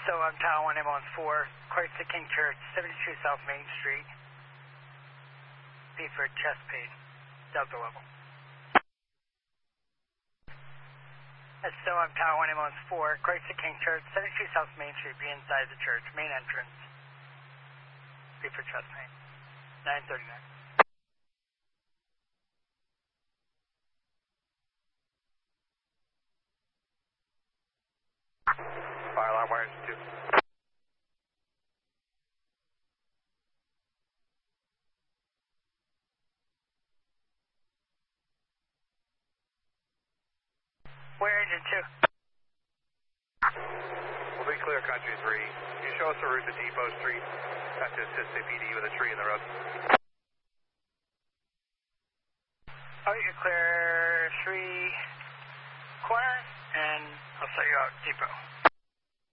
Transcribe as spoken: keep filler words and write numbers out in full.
So I'm Tower one ambulance four, Christ the King Church, seventy-two South Main Street. B for chest pain, Delta level. So I'm Tower one ambulance four, Christ the King Church, seventy-two South Main Street, be inside the church, main entrance. B for chest pain, nine thirty-nine. Fire alarm wires two. Where engine two? We'll be clear country three. Can you show us the route to Depot Street? Have to assist the P D with a tree in the road. Oh, you clear three corners, and I'll set you out Depot.